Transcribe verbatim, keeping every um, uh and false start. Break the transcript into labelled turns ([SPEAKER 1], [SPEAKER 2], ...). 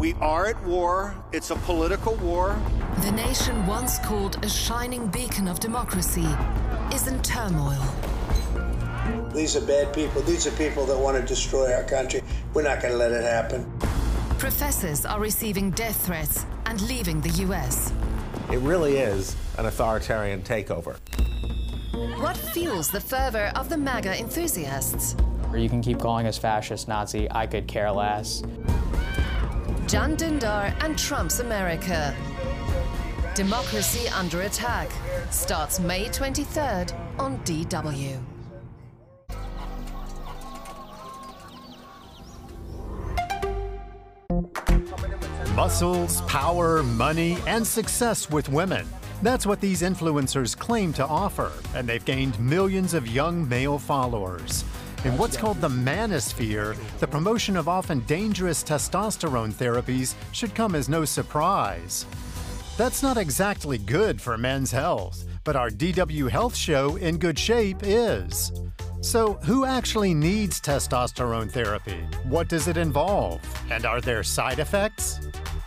[SPEAKER 1] We are at war. It's a political war.
[SPEAKER 2] The nation once called a shining beacon of democracy is in turmoil.
[SPEAKER 3] These are bad people. These are people that want to destroy our country. We're not going to let it happen.
[SPEAKER 2] Professors are receiving death threats and leaving the U S.
[SPEAKER 4] It really is an authoritarian takeover.
[SPEAKER 2] What fuels the fervor of the MAGA enthusiasts?
[SPEAKER 5] You can keep calling us fascist, Nazi, I could care less.
[SPEAKER 2] Jan Dündar and Trump's America. Democracy Under Attack starts May twenty-third on D W.
[SPEAKER 6] Muscles, power, money, and success with women. That's what these influencers claim to offer, and they've gained millions of young male followers. In what's called the manosphere, the promotion of often dangerous testosterone therapies should come as no surprise. That's not exactly good for men's health, but our D W Health show In Good Shape is. So who actually needs testosterone therapy? What does it involve? And are there side effects?